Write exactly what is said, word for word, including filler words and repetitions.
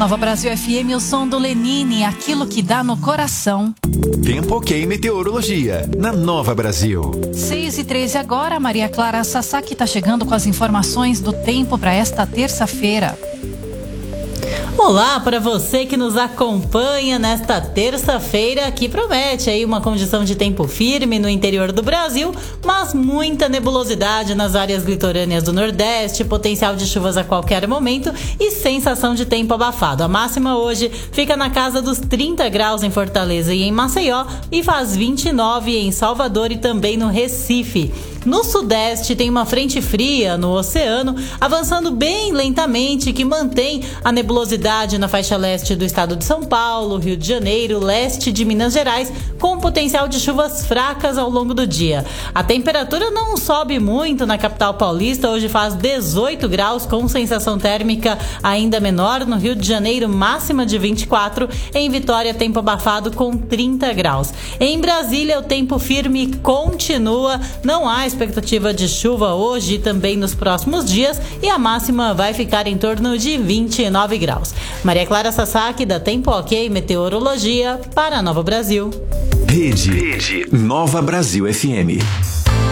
Nova Brasil F M, o som do Lenine, aquilo que dá no coração. Tempo ok meteorologia, na Nova Brasil. seis e treze agora, Maria Clara Sasaki está chegando com as informações do tempo para esta terça-feira. Olá para você que nos acompanha nesta terça-feira, que promete aí uma condição de tempo firme no interior do Brasil, mas muita nebulosidade nas áreas litorâneas do Nordeste, potencial de chuvas a qualquer momento e sensação de tempo abafado. A máxima hoje fica na casa dos trinta graus em Fortaleza e em Maceió e faz vinte e nove em Salvador e também no Recife. No Sudeste tem uma frente fria no oceano, avançando bem lentamente, que mantém a nebulosidade na faixa leste do estado de São Paulo, Rio de Janeiro, leste de Minas Gerais, com potencial de chuvas fracas ao longo do dia. A temperatura não sobe muito na capital paulista, hoje faz dezoito graus, com sensação térmica ainda menor. No Rio de Janeiro, máxima de vinte e quatro, em Vitória, tempo abafado com trinta graus. Em Brasília, o tempo firme continua, não há expectativa de chuva hoje e também nos próximos dias, e a máxima vai ficar em torno de vinte e nove graus. Maria Clara Sasaki, da Tempo Ok Meteorologia, para Nova Brasil. Rede, Rede Nova Brasil F M.